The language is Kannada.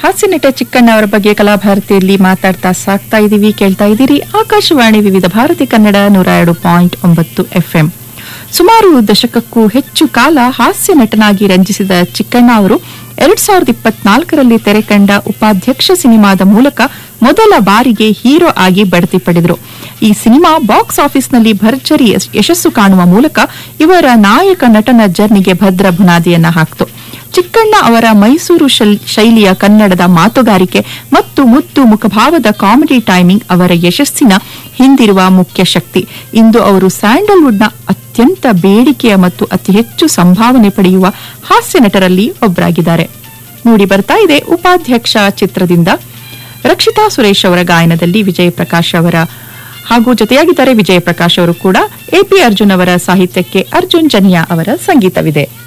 ಹಾಸ್ಯ ನಟ ಚಿಕ್ಕಣ್ಣ ಅವರ ಬಗ್ಗೆ ಕಲಾಭಾರತಿಯಲ್ಲಿ ಮಾತಾಡ್ತಾ ಸಾಕ್ತಾ ಇದೀವಿ, ಕೇಳ್ತಾ ಇದ್ದೀರಿ ಆಕಾಶವಾಣಿ ವಿವಿಧ ಭಾರತಿ ಕನ್ನಡ 102.9 FM. ಸುಮಾರು ದಶಕಕ್ಕೂ ಹೆಚ್ಚು ಕಾಲ ಹಾಸ್ಯ ನಟನಾಗಿ ರಂಜಿಸಿದ ಚಿಕ್ಕಣ್ಣ ಅವರು 2024ರಲ್ಲಿ ತೆರೆ ಕಂಡ ಉಪಾಧ್ಯಕ್ಷ ಸಿನಿಮಾದ ಮೂಲಕ ಮೊದಲ ಬಾರಿಗೆ ಹೀರೋ ಆಗಿ ಬಡ್ತಿ ಪಡೆದರು. ಈ ಸಿನಿಮಾ ಬಾಕ್ಸ್ ಆಫೀಸ್ನಲ್ಲಿ ಭರ್ಜರಿ ಯಶಸ್ಸು ಕಾಣುವ ಮೂಲಕ ಇವರ ನಾಯಕ ನಟನ ಜರ್ನಿಗೆ ಭದ್ರ ಬುನಾದಿಯನ್ನ ಹಾಕಿತು. ಚಿಕ್ಕಣ್ಣ ಅವರ ಮೈಸೂರು ಶೈಲಿಯ ಕನ್ನಡದ ಮಾತುಗಾರಿಕೆ ಮತ್ತು ಮುದ್ದು ಮುಖಭಾವದ ಕಾಮಿಡಿ ಟೈಮಿಂಗ್ ಅವರ ಯಶಸ್ಸಿನ ಹಿಂದಿರುವ ಮುಖ್ಯ ಶಕ್ತಿ. ಇಂದು ಅವರು ಸ್ಯಾಂಡಲ್ವುಡ್ನ ಅತ್ಯಂತ ಬೇಡಿಕೆಯ ಮತ್ತು ಅತಿ ಹೆಚ್ಚು ಸಂಭಾವನೆ ಪಡೆಯುವ ಹಾಸ್ಯ ನಟರಲ್ಲಿ ಒಬ್ಬರಾಗಿದ್ದಾರೆ. ನೋಡಿ ಬರ್ತಾ ಇದೆ ಉಪಾಧ್ಯಕ್ಷ ಚಿತ್ರದಿಂದ ರಕ್ಷಿತಾ ಸುರೇಶ್ ಅವರ ಗಾಯನದಲ್ಲಿ ವಿಜಯ್ ಪ್ರಕಾಶ್ ಅವರ ಹಾಗೂ ಜೊತೆಯಾಗಿದ್ದಾರೆ ವಿಜಯ್ ಪ್ರಕಾಶ್ ಅವರು ಕೂಡ. ಎಪಿ ಅರ್ಜುನ್ ಅವರ ಸಾಹಿತ್ಯಕ್ಕೆ ಅರ್ಜುನ್ ಜನ್ಯಾ ಅವರ ಸಂಗೀತವಿದೆ.